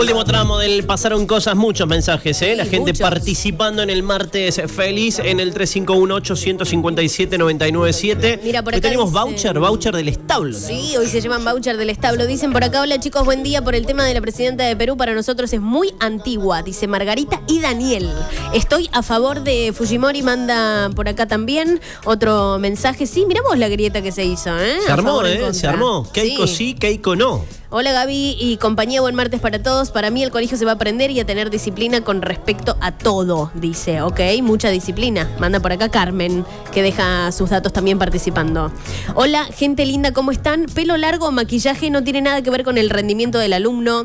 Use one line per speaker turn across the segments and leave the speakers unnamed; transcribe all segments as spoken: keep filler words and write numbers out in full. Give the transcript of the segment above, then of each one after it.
Último tramo del Pasaron Cosas, muchos mensajes, ¿eh? La
Sí,
gente
muchos.
participando en el martes feliz en el tres cinco uno ocho, uno cinco siete, nueve nueve siete.
Mira, por
Hoy
acá
tenemos
dicen-
voucher, voucher del establo. ¿no?
Sí, hoy se llaman voucher del establo. Dicen por acá, hola chicos, buen día. Por el tema de la presidenta de Perú, para nosotros es muy antigua, dice Margarita y Daniel. Estoy a favor de Fujimori, manda por acá también otro mensaje. Sí, miramos la grieta que se hizo, ¿eh?
Se
A
armó,
favor, en
¿eh?
contra.
Se armó. Keiko sí,
Sí.
Keiko no.
Hola Gaby y compañía, buen martes para todos. Para mí el colegio se va a aprender y a tener disciplina con respecto a todo, dice. Ok, mucha disciplina. Manda por acá Carmen, que deja sus datos también participando. Hola, gente linda, ¿cómo están? Pelo largo o maquillaje no tiene nada que ver con el rendimiento del alumno.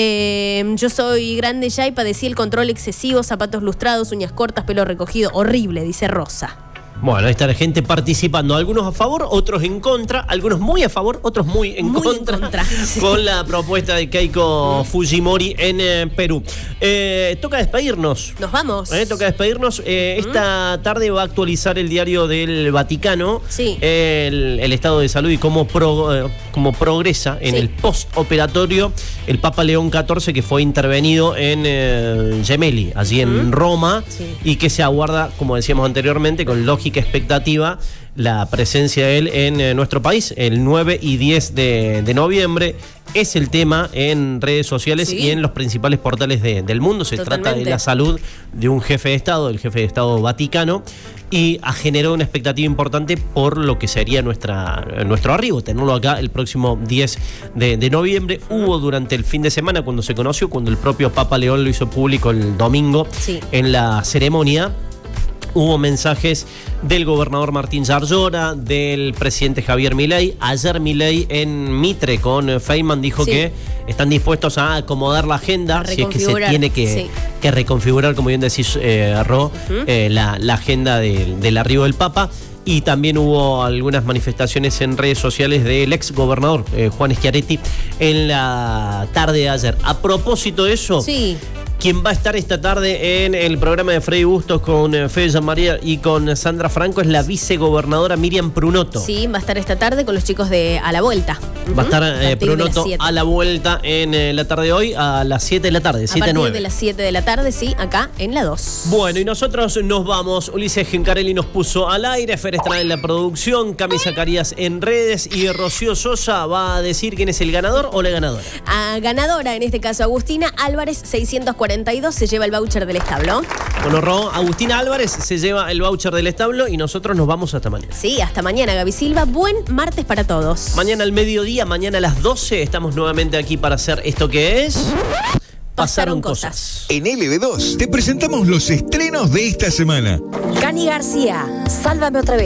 Eh, yo soy grande ya y padecí el control excesivo, zapatos lustrados, uñas cortas, pelo recogido. Horrible, dice Rosa.
Bueno, ahí está la gente participando, algunos a favor, otros en contra, algunos muy a favor, otros muy en
Muy en
contra,
contra, sí.
con la propuesta de Keiko Fujimori en eh, Perú. Eh, toca despedirnos.
Nos vamos.
Eh, toca despedirnos. Eh, esta tarde va a actualizar el diario del Vaticano
Sí.
el, el estado de salud y cómo, pro- eh, cómo progresa en
Sí.
el postoperatorio el Papa León catorce, que fue intervenido en eh, Gemelli, allí en Roma,
Sí.
y que se aguarda, como decíamos anteriormente, con lógica expectativa, la presencia de él en eh, nuestro país el nueve y diez de, de noviembre. Es el tema en redes sociales
Sí.
y en los principales portales de- del mundo. Se trata de
Totalmente.
la salud de un jefe de Estado, el jefe de Estado Vaticano, y ha generado una expectativa importante por lo que sería nuestra, nuestro arribo, tenerlo acá el próximo diez de, de noviembre. Hubo durante el fin de semana, cuando se conoció, cuando el propio Papa León lo hizo público el domingo
Sí.
en la ceremonia, hubo mensajes del gobernador Martín Yarlora, del presidente Javier Milei. Ayer Milei en Mitre con Feynman dijo
Sí.
que están dispuestos a acomodar la agenda,
A
si es que se
reconfigurar,
tiene que,
sí.
que reconfigurar, como bien decís, eh, Ro, eh, la, la agenda del, del arribo del Papa. Y también hubo algunas manifestaciones en redes sociales del ex gobernador eh, Juan Schiaretti en la tarde de ayer. A propósito de eso,
Sí.
quien va a estar esta tarde en el programa de Freddy Bustos con eh, Fede María y con Sandra Franco es la vicegobernadora Miriam Prunoto.
Sí, va a estar esta tarde con los chicos de A la Vuelta.
Va a estar
Ujú.
eh,
partir de las
Prunoto
siete.
a la vuelta en eh, la tarde de hoy a las siete de la tarde,
A
siete
partir
nueve.
de las siete de la tarde, sí, acá en la dos.
Bueno, y nosotros nos vamos. Ulises Gencarelli nos puso al aire, Fer Estrada en la producción, Cami Zacarías en redes y Rocío Sosa va a decir quién es el ganador o la ganadora.
A ganadora, en este caso Agustina Álvarez, seiscientos cuarenta y dos, se lleva el voucher del establo.
Bueno, Ro, Agustina Álvarez se lleva el voucher del establo y nosotros nos vamos hasta mañana.
Sí, hasta mañana, Gaby Silva. Buen martes para todos.
Mañana al mediodía, mañana a las doce, estamos nuevamente aquí para hacer esto que es...
Pasaron cosas.
En L B dos te presentamos los estrenos de esta semana.
Cani García, Sálvame otra vez.